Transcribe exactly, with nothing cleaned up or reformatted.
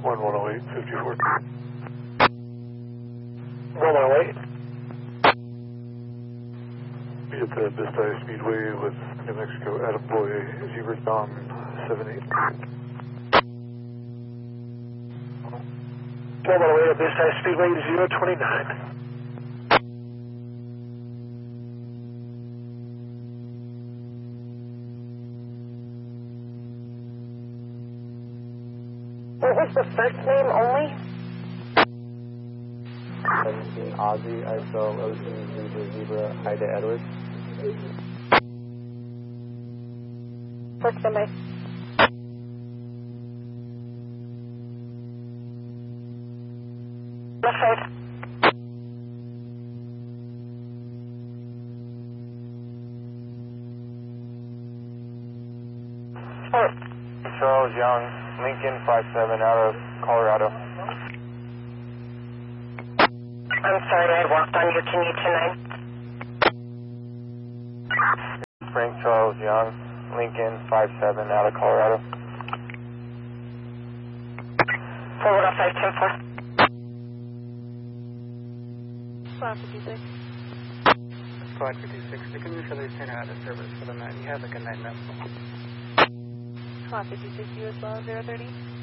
one one oh eight, fifty-four. one one oh eight. Be at the Vista Speedway with New Mexico Attaboy Zebra Dom seven eight. one one oh eight at Vista Speedway zero twenty-nine. What was the first name only? seventeen Aussie, I S O, Ocean, Zebra, Zebra, Haida Edwards. First somebody. Left side. Sport. Charles Young, Lincoln five seven out of Colorado. I'm sorry, I walked on you. Can you tonight? Frank Charles Young, Lincoln five seven out of Colorado. Forward off five ten four. Squad fifty-six. Squad fifty-six, they can usually send out a service for the night. You have like a night map. Squad fifty-six, U S L zero thirty.